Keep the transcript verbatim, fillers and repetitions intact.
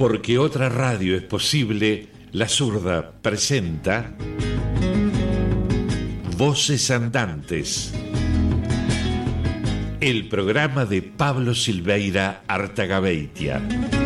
Porque otra radio es posible, La Zurda presenta Voces Andantes, el programa de Pablo Silveira Artagabeitia.